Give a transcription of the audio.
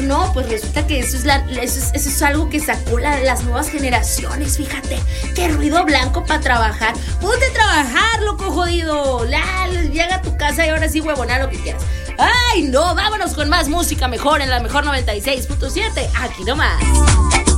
no, pues resulta que eso es algo que sacó las nuevas generaciones, fíjate. Qué ruido blanco para trabajar. Ponte a trabajar, loco jodido. Llega a tu casa y ahora sí huevona lo que quieras. Ay, no, vámonos con más música mejor en la mejor 96.7. Aquí nomás.